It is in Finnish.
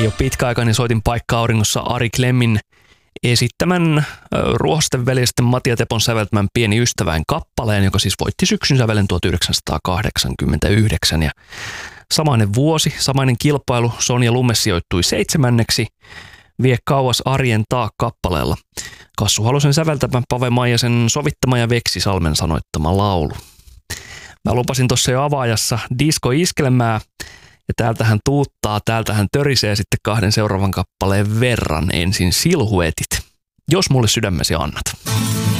Jo pitkäaikainen soitin paikka auringossa Ari Klemmin esittämän Ruohosten veljesten Matti ja Tepon säveltämän Pieni ystäväin kappaleen, joka siis voitti syksyn sävelen 1989. Ja samainen vuosi, samainen kilpailu, Sonja Lumme sijoittui 7. Vie kauas arjen taa kappaleella. Kassu Halosen säveltämä, Pave Maijasen sovittama ja Veksi Salmen sanoittama laulu. Mä lupasin tuossa jo avaajassa disko-iskelmää, ja täältähän tuuttaa, täältähän törisee sitten 2 seuraavan kappaleen verran. Ensin Silhuetit. Jos mulle sydämesi annat.